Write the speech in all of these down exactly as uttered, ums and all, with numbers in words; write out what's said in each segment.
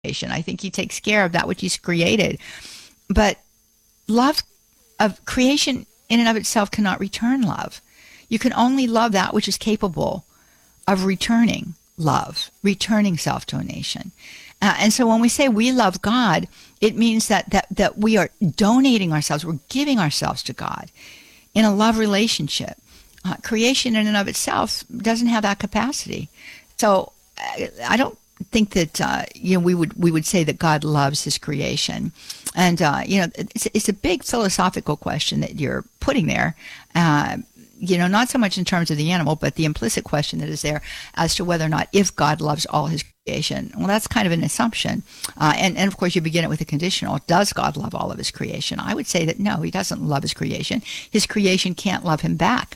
creation. I think he takes care of that which he's created. But love of creation in and of itself cannot return love. You can only love that which is capable of returning love, returning self-donation. Uh, and so when we say we love God, it means that, that, that we are donating ourselves, we're giving ourselves to God in a love relationship. Uh, creation in and of itself doesn't have that capacity. So I, I don't think that uh, you know we would we would say that God loves his creation. And uh, you know it's, it's a big philosophical question that you're putting there. Uh, you know, not so much in terms of the animal, but the implicit question that is there as to whether or not if God loves all his creation. Well, that's kind of an assumption. Uh, and, and of course, you begin it with a conditional. Does God love all of his creation? I would say that no, he doesn't love his creation. His creation can't love him back.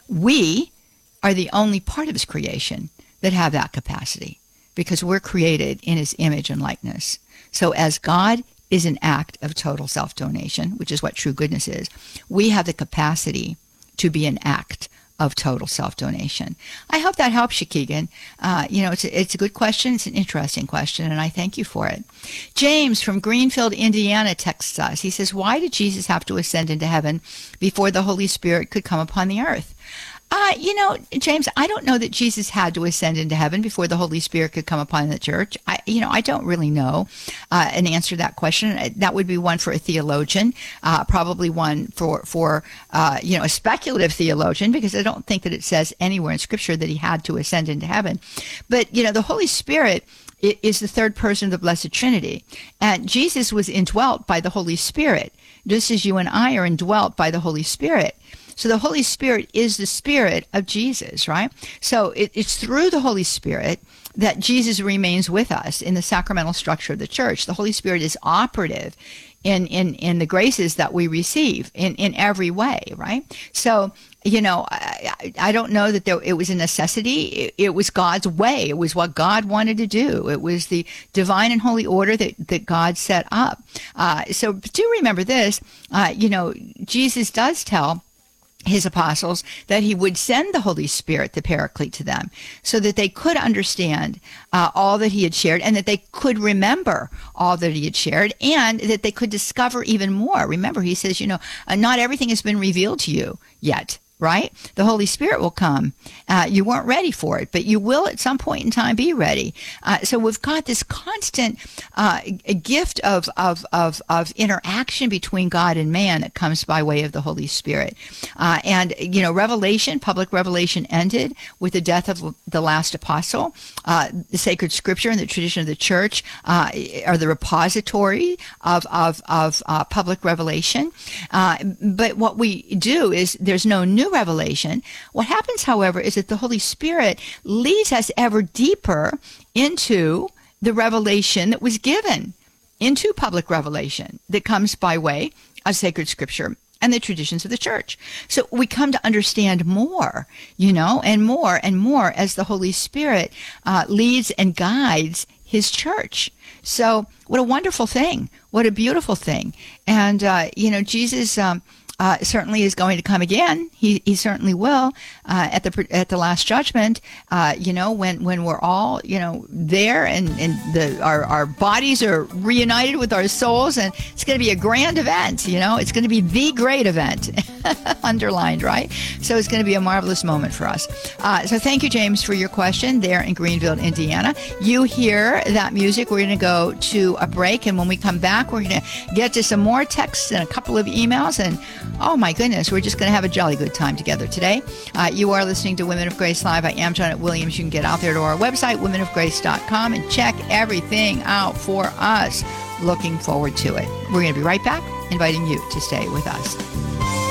We are the only part of his creation that have that capacity because we're created in his image and likeness. So as God is an act of total self-donation, which is what true goodness is, we have the capacity to be an act of total self-donation. I hope that helps you, Keegan. Uh, you know, it's a, it's a good question. It's an interesting question, and I thank you for it. James from Greenfield, Indiana, texts us. He says, why did Jesus have to ascend into heaven before the Holy Spirit could come upon the earth? Uh, you know, James, I don't know that Jesus had to ascend into heaven before the Holy Spirit could come upon the church. I, you know, I don't really know uh, an answer to that question. That would be one for a theologian, uh, probably one for, for uh, you know, a speculative theologian, because I don't think that it says anywhere in Scripture that he had to ascend into heaven. But, you know, the Holy Spirit is the third person of the Blessed Trinity. And Jesus was indwelt by the Holy Spirit, just as you and I are indwelt by the Holy Spirit. So the Holy Spirit is the Spirit of Jesus, right? So it, it's through the Holy Spirit that Jesus remains with us in the sacramental structure of the church. The Holy Spirit is operative in, in, in the graces that we receive in, in every way, right? So, you know, I, I don't know that there, it was a necessity. It, it was God's way. It was what God wanted to do. It was the divine and holy order that, that God set up. Uh, so do remember this, uh, you know, Jesus does tell his apostles that he would send the Holy Spirit, the Paraclete, to them so that they could understand uh, all that he had shared and that they could remember all that he had shared and that they could discover even more. Remember, he says, you know, uh, not everything has been revealed to you yet. Right? The Holy Spirit will come. Uh, you weren't ready for it, but you will at some point in time be ready. Uh, so we've got this constant uh, gift of, of, of, of interaction between God and man that comes by way of the Holy Spirit. Uh, and, you know, revelation, public revelation ended with the death of the last apostle. Uh, the sacred scripture and the tradition of the church uh, are the repository of, of, of uh, public revelation. Uh, but what we do is there's no new revelation. What happens, however, is that the Holy Spirit leads us ever deeper into the revelation that was given, into public revelation that comes by way of sacred scripture and the traditions of the church. So we come to understand more, you know, and more and more as the Holy Spirit uh, leads and guides his church. So what a wonderful thing. What a beautiful thing. And, uh, you know, Jesus um, Uh, certainly is going to come again. He he certainly will uh, at the at the last judgment. Uh, you know, when when we're all you know there and and the our our bodies are reunited with our souls, and it's going to be a grand event. You know, it's going to be the great event, underlined, right? So it's going to be a marvelous moment for us. Uh, so thank you, James, for your question there in Greenville, Indiana. You hear that music. We're going to go to a break, and when we come back, we're going to get to some more texts and a couple of emails and. Oh my goodness, we're just going to have a jolly good time together today. Uh, you are listening to Women of Grace Live. I am Janet Williams. You can get out there to our website, women of grace dot com, and check everything out for us. Looking forward to it. We're going to be right back, inviting you to stay with us.